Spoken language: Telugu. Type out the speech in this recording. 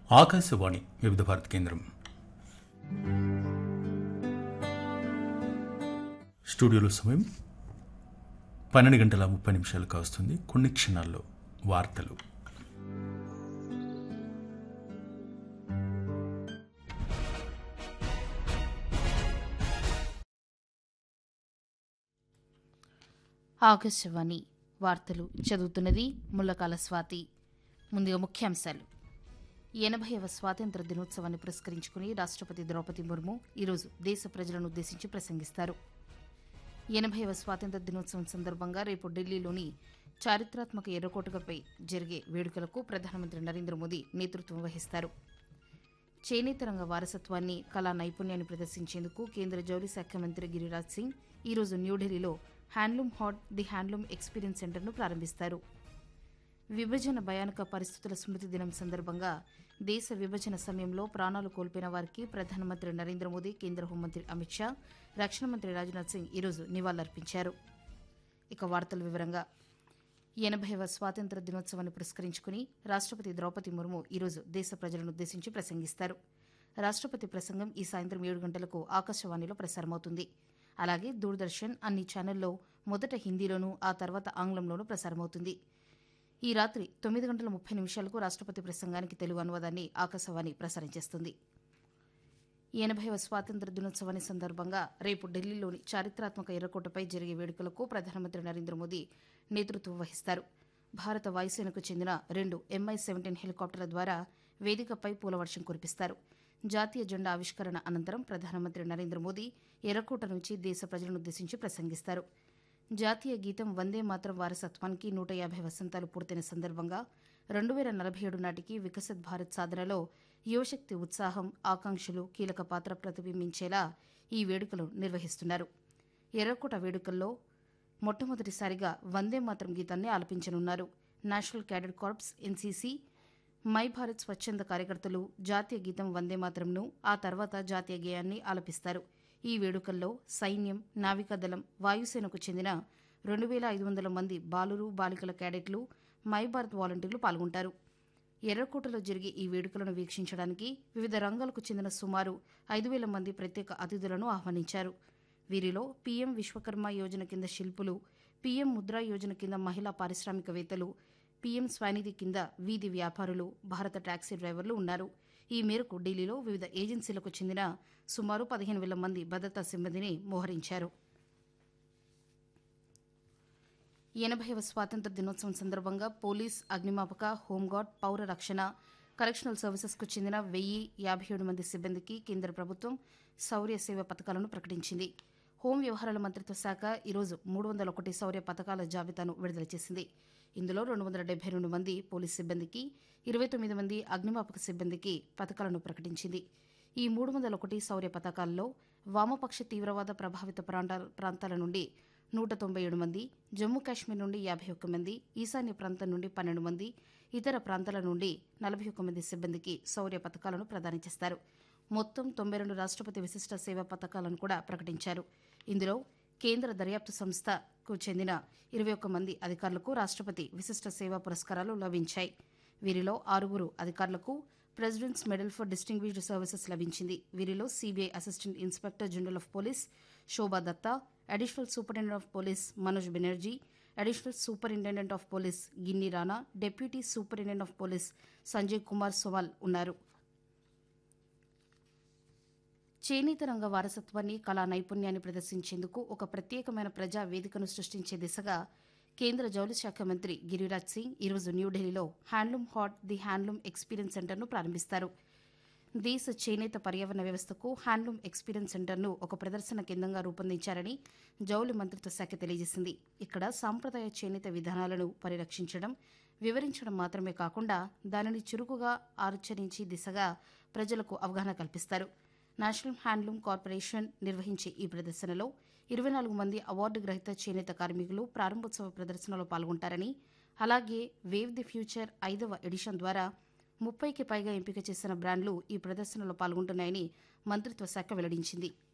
ఆకాశవాణి వివిధ భారతి కేంద్రం స్టూడియోలో సమయం 12:30 కావస్తుంది. కొన్ని క్షణాల్లో వార్తలు. ఆకాశవాణి వార్తలు చదువుతున్నది ముల్లకాల స్వాతి. ముందుగా ముఖ్యాంశాలు. 80వ స్వాతంత్ర దినోత్సవాన్ని పురస్కరించుకుని రాష్ట్రపతి ద్రౌపది ముర్ము ఈరోజు దేశ ప్రజలను ఉద్దేశించి ప్రసంగిస్తారు. 80వ స్వాతంత్ర దినోత్సవం సందర్భంగా రేపు ఢిల్లీలోని చారిత్రాత్మక ఎర్రకోటపై జరిగే వేడుకలకు ప్రధానమంత్రి నరేంద్ర మోదీ నేతృత్వం వహిస్తారు. చేనేత రంగ వారసత్వాన్ని, కళా నైపుణ్యాన్ని ప్రదర్శించేందుకు కేంద్ర జౌళి శాఖ మంత్రి గిరిరాజ్ సింగ్ ఈరోజు న్యూఢిల్లీలో handloom hot the handloom experience సెంటర్ను ప్రారంభిస్తారు. విభజన భయానక పరిస్థితుల స్మృతి దినం సందర్భంగా దేశ విభజన సమయంలో ప్రాణాలు కోల్పోయిన వారికి ప్రధానమంత్రి నరేంద్ర మోదీ, కేంద్ర హోంమంత్రి అమిత్ షా, రక్షణ మంత్రి రాజ్నాథ్ సింగ్ ఈరోజు నివాళులర్పించారు. ఇక వార్తల వివరంగా 80వ స్వాతంత్ర దినోత్సవాన్ని పురస్కరించుకుని రాష్ట్రపతి ద్రౌపది ముర్ము ఈరోజు దేశ ప్రజలను ఉద్దేశించి ప్రసంగిస్తారు. రాష్ట్రపతి ప్రసంగం ఈ సాయంత్రం 7 గంటలకు ఆకాశవాణిలో ప్రసారమవుతుంది. అలాగే దూరదర్శన్ అన్ని ఛానల్లో మొదట హిందీలోనూ ఆ తర్వాత ఆంగ్లంలోనూ ప్రసారమవుతుంది. ఈ రాత్రి 9:30 రాష్ట్రపతి ప్రసంగానికి తెలుగు అనువాదాన్ని ఆకాశవాణి ప్రసారం చేస్తుంది. 80వ స్వాతంత్ర దినోత్సవాన్ని సందర్భంగా రేపు ఢిల్లీలోని చారిత్రాత్మక ఎర్రకోటపై జరిగే వేడుకలకు ప్రధానమంత్రి నరేంద్ర మోదీ నేతృత్వం వహిస్తారు. భారత వాయుసేనకు చెందిన 2 MI-17 హెలికాప్టర్ల ద్వారా వేదికపై పూలవర్షం కురిపిస్తారు. జాతీయ జెండా ఆవిష్కరణ అనంతరం ప్రధానమంత్రి నరేంద్ర మోదీ ఎర్రకోట నుంచి దేశ ప్రజలనుద్దేశించి ప్రసంగిస్తారు. జాతీయ గీతం వందే మాతరం వారసత్వానికి 150 వసంతాలు పూర్తయిన సందర్భంగా 2047 నాటికి వికసిత్ భారత్ సాధనలో యువశక్తి ఉత్సాహం, ఆకాంక్షలు కీలక పాత్ర ప్రతిబింబించేలా ఈ వేడుకలు నిర్వహిస్తున్నారు. ఎర్రకోట వేడుకల్లో మొట్టమొదటిసారిగా వందే మాతరం గీతాన్ని ఆలపించనున్నారు. National cadet corps, NCC, my Bharat స్వచ్ఛంద కార్యకర్తలు జాతీయ గీతం వందే మాతరంను, ఆ తర్వాత జాతీయ గేయాన్ని ఆలపిస్తారు. ఈ వేడుకల్లో సైన్యం, నావికాదళం, వాయుసేనకు చెందిన 2500 మంది బాలురు, బాలికల క్యాడెట్లు, మై భారత్ వాలంటీర్లు పాల్గొంటారు. ఎర్రకోటలో జరిగే ఈ వేడుకలను వీక్షించడానికి వివిధ రంగాలకు చెందిన సుమారు 5000 మంది ప్రత్యేక అతిథులను ఆహ్వానించారు. వీరిలో పీఎం విశ్వకర్మ యోజన కింద శిల్పులు, పీఎం ముద్రా యోజన కింద మహిళా పారిశ్రామికవేత్తలు, పీఎం స్వనిధి కింద వీధి వ్యాపారులు, భారత టాక్సీ డ్రైవర్లు ఉన్నారు. ఈ మేరకు ఢిల్లీలో వివిధ ఏజెన్సీలకు చెందిన సుమారు 15,000 మంది భద్రతా సిబ్బందిని మోహరించారు. 80వ స్వాతంత్ర దినోత్సవం సందర్భంగా పోలీస్, అగ్నిమాపక, హోంగార్డ్, పౌర రక్షణ, కరెక్షనల్ సర్వీసెస్కు చెందిన 1057 మంది సిబ్బందికి కేంద్ర ప్రభుత్వం శౌర్య సేవ పథకాలను ప్రకటించింది. హోం వ్యవహారాల మంత్రిత్వ శాఖ ఈరోజు 301 శౌర్య పథకాల జాబితాను విడుదల చేసింది. ఇందులో 272 మంది పోలీస్ సిబ్బందికి, 29 మంది అగ్నిమాపక సిబ్బందికి పథకాలను ప్రకటించింది. ఈ 301 శౌర్య పథకాల్లో వామపక్ష తీవ్రవాద ప్రభావిత ప్రాంతాల నుండి 197 మంది, జమ్మూ కాశ్మీర్ నుండి 51 మంది, ఈశాన్య ప్రాంతం నుండి 12 మంది, ఇతర ప్రాంతాల నుండి 41 మంది సిబ్బందికి శౌర్య పథకాలను ప్రదానం చేస్తారు. మొత్తం 92 రాష్ట్రపతి విశిష్ట సేవా పథకాలను కూడా ప్రకటించారు. ఇందులో కేంద్ర దర్యాప్తు సంస్థకు చెందిన 21 మంది అధికారులకు రాష్ట్రపతి విశిష్ట సేవా పురస్కారాలు లభించాయి. వీరిలో 6 అధికారులకు presidents medal for distinguished services లభించింది. వీరిలో CBI assistant inspector general of police Shobha Datta, additional superintendent of police Manoj Banerjee, additional superintendent of police గిన్ని Rana, deputy superintendent of police Sanjay Kumar Sowal ఉన్నారు. చేనేత రంగ వారసత్వాన్ని, కళా నైపుణ్యాన్ని ప్రదర్శించేందుకు ఒక ప్రత్యేకమైన ప్రజా వేదికను సృష్టించే దిశగా కేంద్ర జౌళి శాఖ మంత్రి గిరిరాజ్ సింగ్ ఈరోజు న్యూఢిల్లీలో handloom hot the handloom experience సెంటర్ను ప్రారంభిస్తారు. దేశ చేనేత పర్యావరణ వ్యవస్థకు హ్యాండ్లూమ్ ఎక్స్పీరియన్స్ సెంటర్ను ఒక ప్రదర్శన కేంద్రంగా రూపొందించారని జౌళి మంత్రిత్వ శాఖ తెలియజేసింది. ఇక్కడ సాంప్రదాయ చేనేత విధానాలను పరిరక్షించడం, వివరించడం మాత్రమే కాకుండా దానిని చురుకుగా ఆచరించే దిశగా ప్రజలకు అవగాహన కల్పిస్తారు. నేషనల్ హ్యాండ్లూమ్ కార్పొరేషన్ నిర్వహించే ఈ ప్రదర్శనలో 24 మంది అవార్డు గ్రహీత చేనేత కార్మికులు ప్రారంభోత్సవ ప్రదర్శనలో పాల్గొంటారని, అలాగే వేవ్ ది ఫ్యూచర్ 5వ ఎడిషన్ ద్వారా 30కి పైగా ఎంపిక చేసిన బ్రాండ్లు ఈ ప్రదర్శనలో పాల్గొంటున్నాయని మంత్రిత్వ శాఖ వెల్లడించింది.